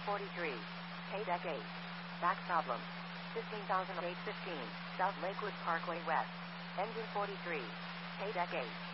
43. K-Deck 8. Back problem. 15,815. South Lakewood Parkway West. Engine 43. K-Deck 8.